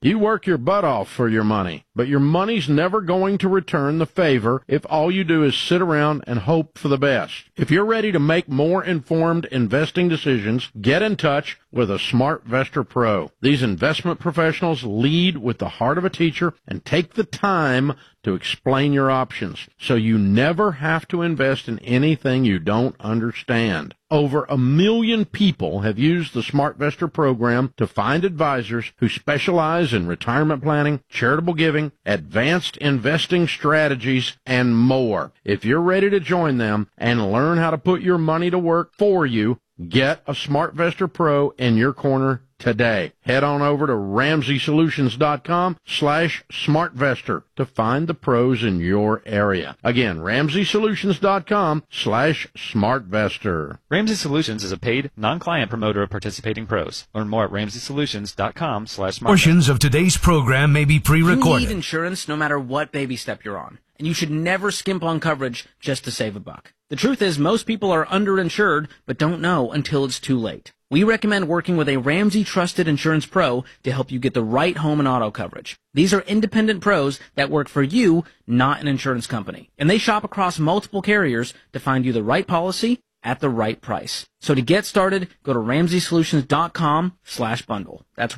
You work your butt off for your money, but your money's never going to return the favor if all you do is sit around and hope for the best. If you're ready to make more informed investing decisions, get in touch with a SmartVestor Pro. These investment professionals lead with the heart of a teacher and take the time to explain your options, so you never have to invest in anything you don't understand. Over 1 million people have used the SmartVestor program to find advisors who specialize in retirement planning, charitable giving, advanced investing strategies, and more. If you're ready to join them and learn how to put your money to work for you, get a SmartVestor Pro in your corner today. Head on over to RamseySolutions.com/SmartVestor to find the pros in your area. Again, RamseySolutions.com/SmartVestor. Ramsey Solutions is a paid, non-client promoter of participating pros. Learn more at RamseySolutions.com/SmartVestor. Portions of today's program may be pre-recorded. You need insurance no matter what baby step you're on, and you should never skimp on coverage just to save a buck. The truth is, most people are underinsured but don't know until it's too late. We recommend working with a Ramsey Trusted Insurance Pro to help you get the right home and auto coverage. These are independent pros that work for you, not an insurance company. And they shop across multiple carriers to find you the right policy at the right price. So to get started, go to RamseySolutions.com/bundle. That's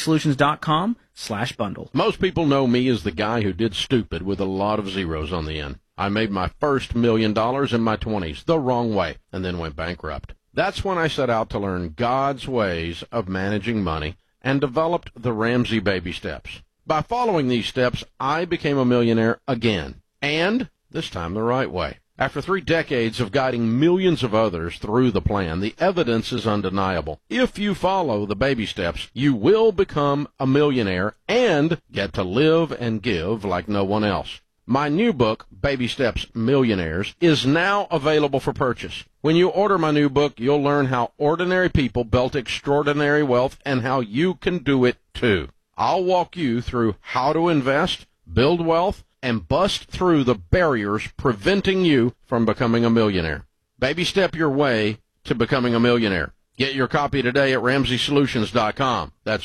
RamseySolutions.com/bundle. Most people know me as the guy who did stupid with a lot of zeros on the end. I made my first $1 million in my 20s the wrong way and then went bankrupt. That's when I set out to learn God's ways of managing money and developed the Ramsey Baby Steps. By following these steps, I became a millionaire again, and this time the right way. After 3 decades of guiding millions of others through the plan, the evidence is undeniable. If you follow the baby steps, you will become a millionaire and get to live and give like no one else. My new book, Baby Steps Millionaires, is now available for purchase. When you order my new book, you'll learn how ordinary people built extraordinary wealth and how you can do it too. I'll walk you through how to invest, build wealth, and bust through the barriers preventing you from becoming a millionaire. Baby step your way to becoming a millionaire. Get your copy today at RamseySolutions.com. That's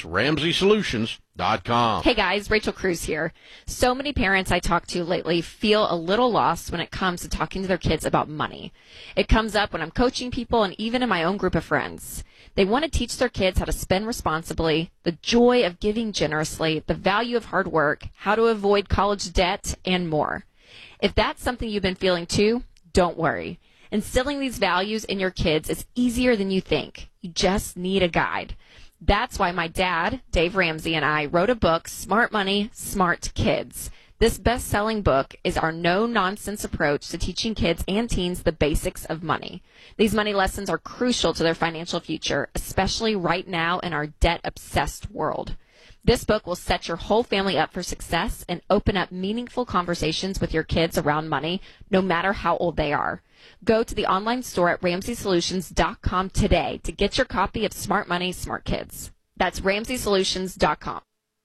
RamseySolutions.com. Hey guys, Rachel Cruz here. So many parents I talk to lately feel a little lost when it comes to talking to their kids about money. It comes up when I'm coaching people and even in my own group of friends. They want to teach their kids how to spend responsibly, the joy of giving generously, the value of hard work, how to avoid college debt, and more. If that's something you've been feeling too, don't worry. Instilling these values in your kids is easier than you think. You just need a guide. That's why my dad, Dave Ramsey, and I wrote a book, Smart Money, Smart Kids. This best-selling book is our no-nonsense approach to teaching kids and teens the basics of money. These money lessons are crucial to their financial future, especially right now in our debt-obsessed world. This book will set your whole family up for success and open up meaningful conversations with your kids around money, no matter how old they are. Go to the online store at RamseySolutions.com today to get your copy of Smart Money, Smart Kids. That's RamseySolutions.com.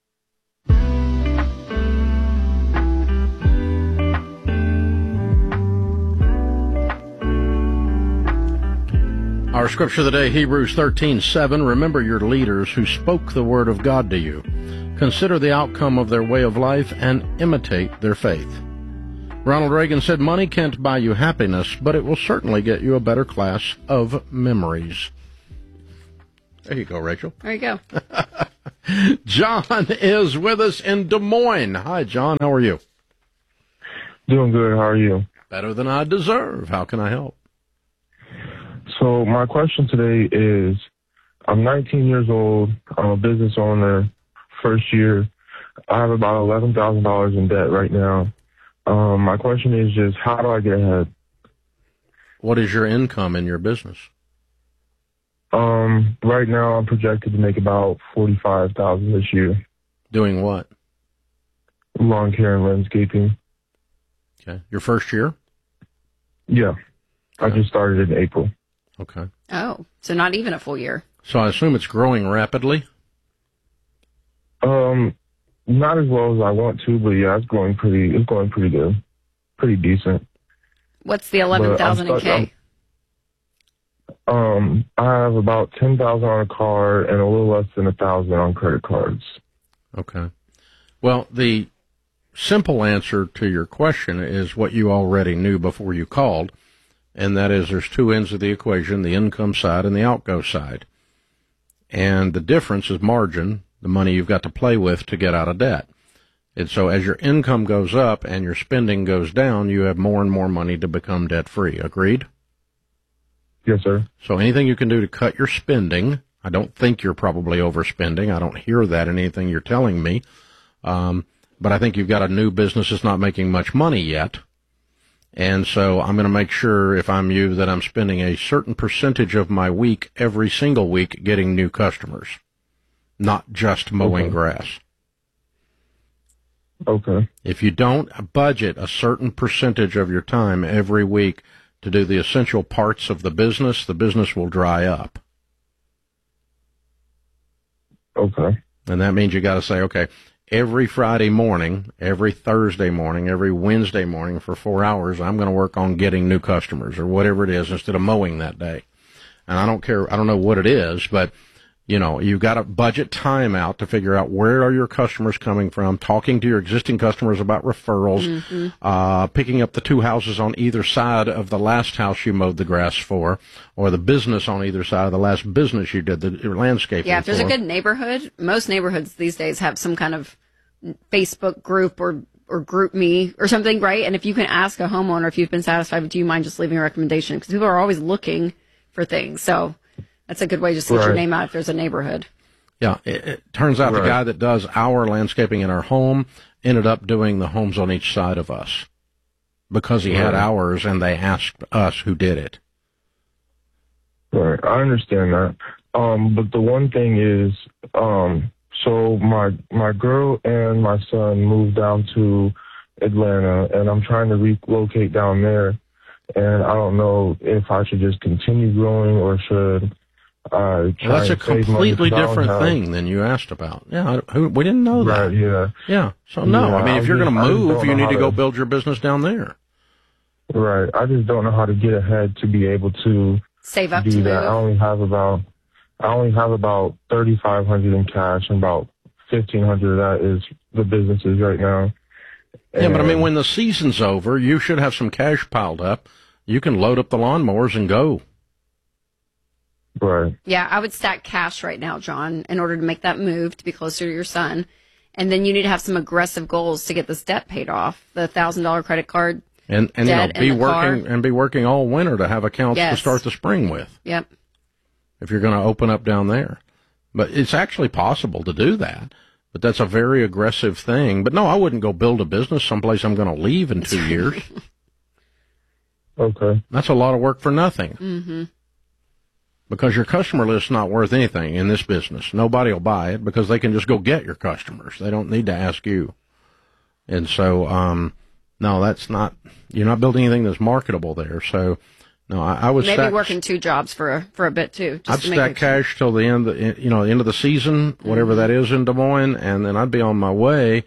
Our scripture of the day, Hebrews 13:7. Remember your leaders who spoke the word of God to you. Consider the outcome of their way of life and imitate their faith. Ronald Reagan said, money can't buy you happiness, but it will certainly get you a better class of memories. There you go, Rachel. There you go. John is with us in Des Moines. Hi, John. How are you? Doing good. How are you? Better than I deserve. How can I help? So my question today is, I'm 19 years old. I'm a business owner, first year. I have about $11,000 in debt right now. My question is just, how do I get ahead? What is your income in your business? Right now I'm projected to make about $45,000 this year. Doing what? Lawn care and landscaping. Okay. Your first year? Yeah. Okay. I just started in April. Okay. Oh, so not even a full year. So I assume it's growing rapidly? Not as well as I want to, but yeah, it's going pretty good. Pretty decent. What's the 11,000 in K? I have about 10,000 on a car and a little less than 1,000 on credit cards. Okay. Well, the simple answer to your question is what you already knew before you called, and that is there's two ends of the equation, the income side and the outgo side. And the difference is margin, the money you've got to play with to get out of debt. And so as your income goes up and your spending goes down, you have more and more money to become debt-free. Agreed? Yes, sir. So anything you can do to cut your spending, I don't think you're probably overspending. I don't hear that in anything you're telling me. But I think you've got a new business that's not making much money yet. And so I'm going to make sure, if I'm you, that I'm spending a certain percentage of my week every single week getting new customers, not just mowing grass. Okay. If you don't budget a certain percentage of your time every week to do the essential parts of the business will dry up. Okay. And that means you got to say, okay, every Friday morning, every Thursday morning, every Wednesday morning for 4 hours, I'm going to work on getting new customers or whatever it is instead of mowing that day. And I don't care, I don't know what it is, but you know, you've got to budget time out to figure out where are your customers coming from, talking to your existing customers about referrals, picking up the two houses on either side of the last house you mowed the grass for, or the business on either side of the last business you did the landscaping for. Yeah, if there's a good neighborhood, most neighborhoods these days have some kind of Facebook group or group me or something, right? And if you can ask a homeowner if you've been satisfied, do you mind just leaving a recommendation? Because people are always looking for things, so that's a good way just to get your name out if there's a neighborhood. Yeah, it turns out the guy that does our landscaping in our home ended up doing the homes on each side of us because he had ours and they asked us who did it. Right, I understand that. But the one thing is, so my girl and my son moved down to Atlanta, and I'm trying to relocate down there. And I don't know if I should just continue growing or should I try. Well, that's a completely different thing than you asked about. Yeah, we didn't know that. Right, yeah. Yeah, so no, I mean, if you're going to move, you need to go build your business down there. Right, I just don't know how to get ahead to be able to save up do to that. move. I only have about $3,500 in cash, and about $1,500 of that is the businesses right now. Yeah, but I mean, when the season's over, you should have some cash piled up. You can load up the lawnmowers and go. Right. Yeah, I would stack cash right now, John, in order to make that move to be closer to your son. And then you need to have some aggressive goals to get this debt paid off. The $1,000 credit card. And you know, be working all winter to have accounts to start the spring with. Yep. If you're going to open up down there. But it's actually possible to do that. But that's a very aggressive thing. But no, I wouldn't go build a business someplace I'm going to leave in 2 years. Okay. That's a lot of work for nothing. Mm-hmm. Because your customer list's not worth anything in this business. Nobody will buy it because they can just go get your customers. They don't need to ask you. And so, no, that's not, you're not building anything that's marketable there. So, no, I would maybe working 2 jobs for a bit too. I'd stack cash till the end, end of the season, whatever that is in Des Moines, and then I'd be on my way,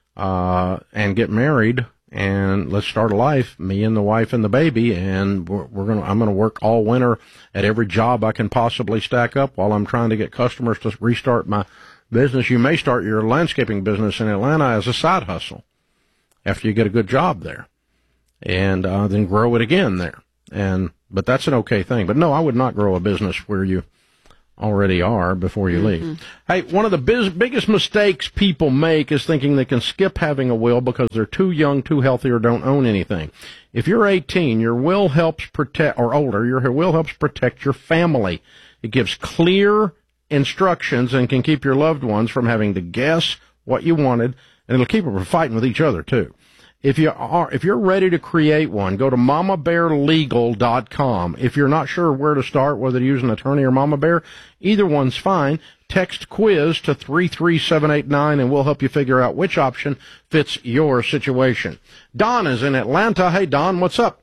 and get married, and let's start a life, me and the wife and the baby, and I'm gonna work all winter at every job I can possibly stack up while I'm trying to get customers to restart my business. You may start your landscaping business in Atlanta as a side hustle after you get a good job there, and then grow it again there. But that's an okay thing. But no, I would not grow a business where you already are before you leave. Hey, one of the biggest mistakes people make is thinking they can skip having a will because they're too young, too healthy, or don't own anything. If you're 18, your will helps protect, or older, your will helps protect your family. It gives clear instructions and can keep your loved ones from having to guess what you wanted, and it'll keep them from fighting with each other too. If you're ready to create one, go to mamabearlegal.com. If you're not sure where to start, whether to use an attorney or Mama Bear, either one's fine. Text quiz to 33789 and we'll help you figure out which option fits your situation. Don is in Atlanta. Hey, Don, what's up?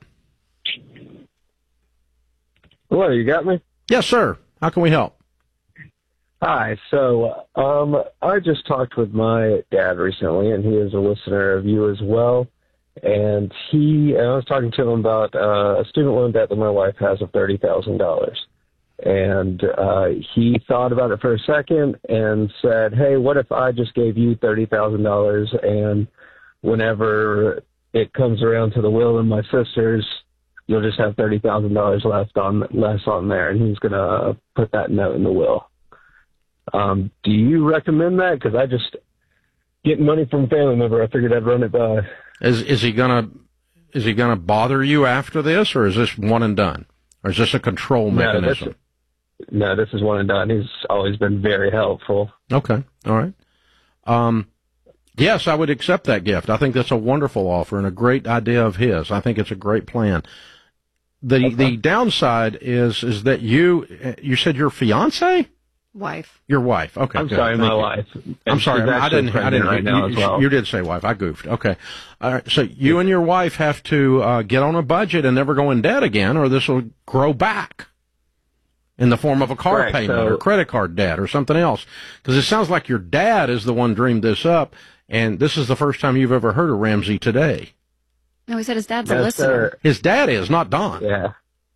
Hello, you got me? Yes, sir. How can we help? Hi. So, I just talked with my dad recently, and he is a listener of you as well. And I was talking to him about a student loan debt that my wife has of $30,000. And he thought about it for a second and said, hey, what if I just gave you $30,000 and whenever it comes around to the will and my sister's, you'll just have $30,000 less on there. And he's going to put that note in the will. Do you recommend that? Because I just get money from a family member. I figured I'd run it by. Is he gonna bother you after this, or is this one and done? Or is this a control mechanism? No, this is one and done. He's always been very helpful. Okay. All right. Yes, I would accept that gift. I think that's a wonderful offer and a great idea of his. I think it's a great plan. The downside is that you said your fiance? Wife. Your wife. Okay. I'm good. sorry, my wife. I'm sorry. I didn't right now as well. You did say wife. I goofed. Okay. All right. So you and your wife have to get on a budget and never go in debt again, or this will grow back in the form of a car payment or credit card debt or something else. Because it sounds like your dad is the one dreamed this up, and this is the first time you've ever heard of Ramsey today. No, he said his dad's a listener. His dad is, not Don. Yeah.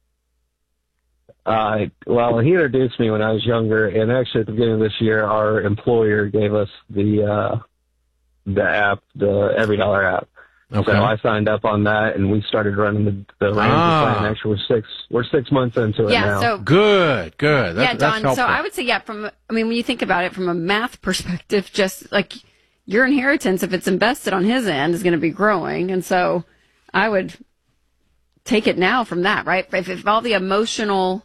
Well, he introduced me when I was younger, and actually at the beginning of this year, our employer gave us the app, the Every Dollar app. Okay. So I signed up on that, and we started running the Ramsey plan. Actually, we're 6 months into it now. So good. Don. That's so I would say, when you think about it from a math perspective, just like your inheritance, if it's invested on his end, is going to be growing, and so I would take it now from that, right? If all the emotional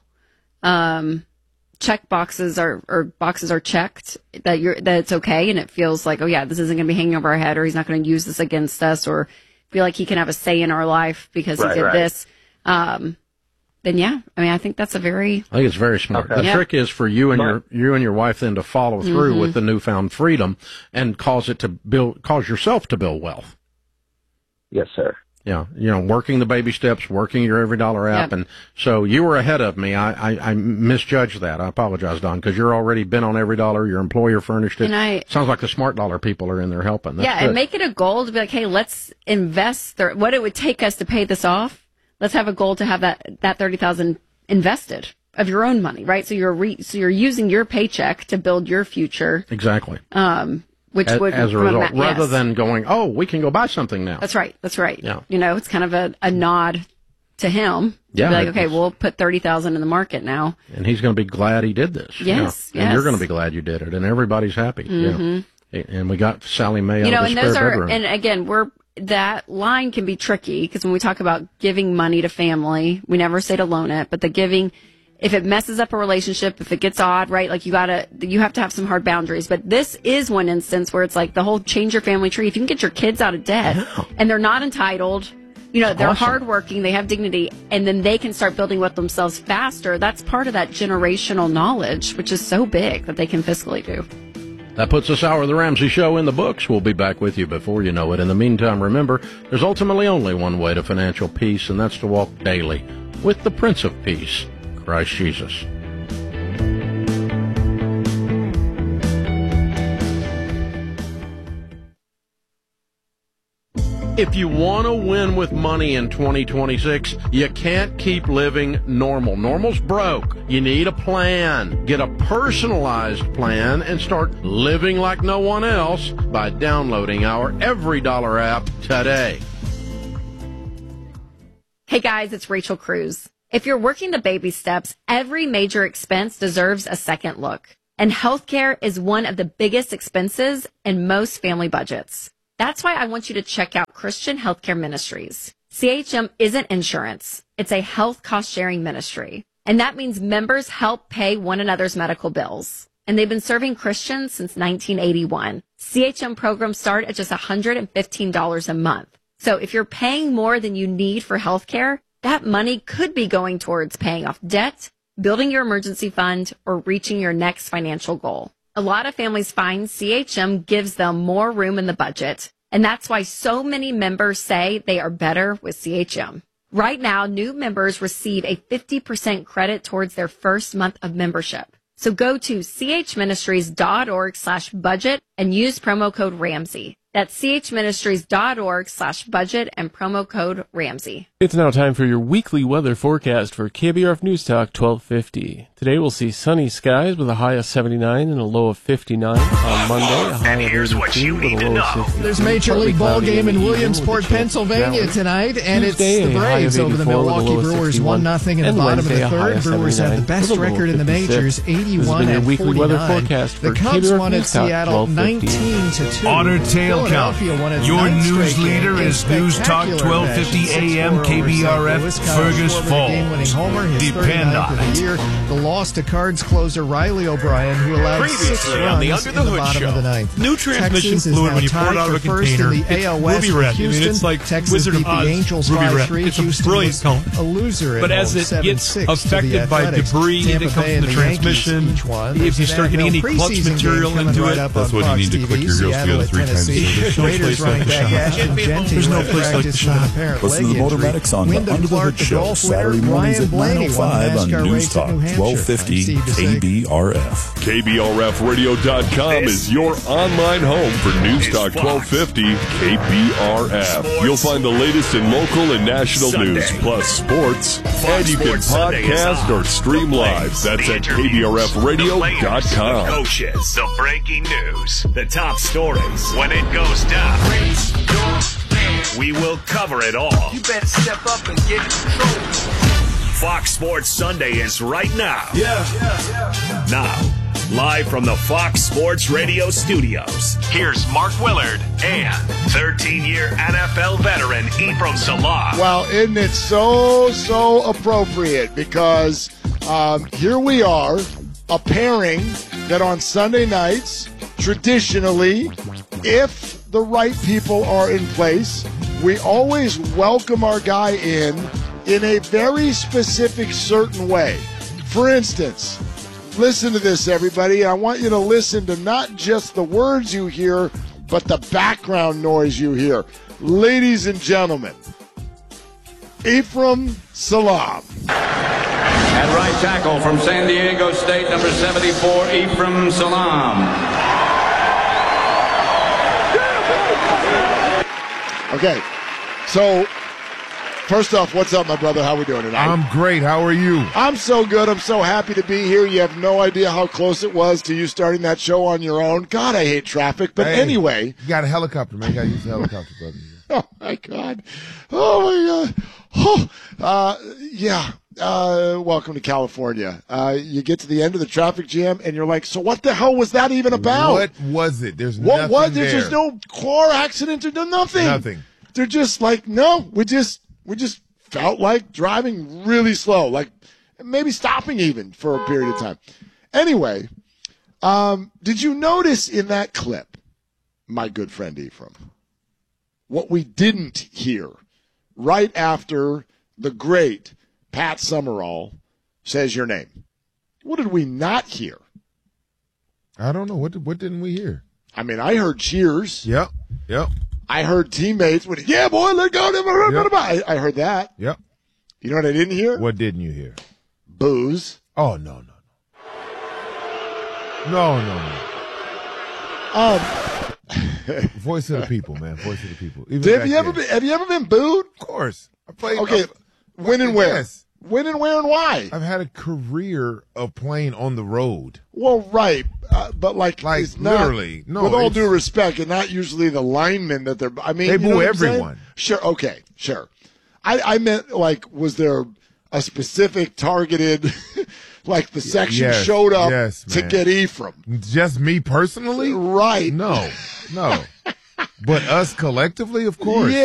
check boxes boxes are checked, that it's okay, and it feels like, oh yeah, this isn't going to be hanging over our head, or he's not going to use this against us, or feel like he can have a say in our life because he did this. Then yeah, I think that's I think it's very smart. Okay. The trick is for you and your wife then to follow through with the newfound freedom and cause yourself to build wealth. Yes, sir. Yeah, working the baby steps, working your Every Dollar app. Yep. And so you were ahead of me. I misjudged that. I apologize, Don, because you're already been on Every Dollar. Your employer furnished it. Sounds like the Smart Dollar people are in there helping. That's good. And make it a goal to be like, hey, let's invest what it would take us to pay this off. Let's have a goal to have that $30,000 invested of your own money, right? So you're using your paycheck to build your future. Exactly. Which would, as a result, rather than going, oh, we can go buy something now. That's right. Yeah. It's kind of a nod to him. Yeah. To be like, okay, we'll put $30,000 in the market now. And he's going to be glad he did this. Yes. And you're going to be glad you did it, and everybody's happy. Yeah. And we got Sally Mae out of the spare bedroom. And again, that line can be tricky because when we talk about giving money to family, we never say to loan it, but the giving, if it messes up a relationship, if it gets odd, right? Like you have to have some hard boundaries. But this is one instance where it's like the whole change your family tree. If you can get your kids out of debt and they're not entitled, they're hardworking, they have dignity, and then they can start building with themselves faster. That's part of that generational knowledge, which is so big that they can fiscally do. That puts this hour of the Ramsey Show in the books. We'll be back with you before you know it. In the meantime, remember, there's ultimately only one way to financial peace, and that's to walk daily with the Prince of Peace, Christ Jesus. If you want to win with money in 2026, you can't keep living normal. Normal's broke. You need a plan. Get a personalized plan and start living like no one else by downloading our Every Dollar app today. Hey guys, it's Rachel Cruz. If you're working the baby steps, every major expense deserves a second look. And healthcare is one of the biggest expenses in most family budgets. That's why I want you to check out Christian Healthcare Ministries. CHM isn't insurance. It's a health cost-sharing ministry. And that means members help pay one another's medical bills. And they've been serving Christians since 1981. CHM programs start at just $115 a month. So if you're paying more than you need for healthcare, that money could be going towards paying off debt, building your emergency fund, or reaching your next financial goal. A lot of families find CHM gives them more room in the budget, and that's why so many members say they are better with CHM. Right now, new members receive a 50% credit towards their first month of membership. So go to chministries.org/budget and use promo code Ramsey. That's chministries.org/budget and promo code Ramsey. It's now time for your weekly weather forecast for KBRF News Talk 1250. Today we'll see sunny skies with a high of 79 and a low of 59. On Monday, a high of 82 with a low of 60. There's a Major League ball game in Williamsport, Pennsylvania tonight, and it's the Braves over the Milwaukee Brewers 1-0 in the bottom of the third. Brewers have the best record in the majors, 81-49. The Cubs won at Seattle 19-2. Otter Tail Count. Your news leader is News Talk 1250 AM KBRF Fergus Falls. Depend on it. The loss to Cards closer Riley O'Brien, who allowed 6 runs in the bottom of the ninth. New transmission fluid when you pour it out of a container. It's Ruby Red. It's like Texas Wizard of Oz. Angels Ruby Red. 5-3. It's a brilliant cone. A loser, but as it gets affected by debris that comes from the transmission, if you start getting any clutch material into it, that's when you need to click your heels together 3 times. Raiders running back Ashton Genty. There's no place like the shop. Listen to the Motor Medics on the Under the Hood Show Saturday mornings at 9:05 on News Talk 1250 KBRF. KBRFradio.com is your online home for News Talk 1250 KBRF. You'll find the latest in local and national news, plus sports, and you can podcast or stream live. That's at KBRFradio.com. Coaches, the breaking news, the top stories. When it goes down, we will cover it all. You better step up and get in control. Fox Sports Sunday is right now. Now, live from the Fox Sports Radio studios, here's Mark Willard and 13-year NFL veteran Ephraim Salaam. Well, isn't it so appropriate? Because here we are, a pairing that on Sunday nights, traditionally, if the right people are in place, we always welcome our guy in a very specific, certain way. For instance, listen to this, everybody. I want you to listen to not just the words you hear, but the background noise you hear. Ladies and gentlemen, Ephraim Salaam. At right tackle from San Diego State, number 74, Ephraim Salaam. Okay, so first off, what's up, my brother? How we doing tonight? I'm great. How are you? I'm so good. I'm so happy to be here. You have no idea how close it was to you starting that show on your own. God, I hate traffic. But anyway. You got a helicopter, man. You got to use the helicopter, brother. Oh, my God. Oh, my God. Yeah. Welcome to California. You get to the end of the traffic jam, and you're like, so what the hell was that even about? What was it? There's nothing there. There's just no car accident or nothing. Nothing. They're just like, no, we just felt like driving really slow, like maybe stopping even for a period of time. Anyway, did you notice in that clip, my good friend Ephraim, what we didn't hear right after the great Pat Summerall says your name? What did we not hear? I don't know. What didn't we hear? I mean, I heard cheers. Yep. I heard teammates when, yeah, boy, let go. Yep. I heard that. Yep. You know what I didn't hear? What didn't you hear? Booze. Oh, no. Voice of the people, man. Voice of the people. Have you ever been booed? Of course. I played. Okay. When and where? Yes. When and where and why? I've had a career of playing on the road. Well, right. But like it's literally. Not, no. With all due respect, and not usually the linemen that they're. I mean, they boo everyone. Sure. Okay. Sure. I meant like, was there a specific targeted, like the section showed up to get Ephraim? Just me personally? Right. No. But us collectively, of course. Yeah.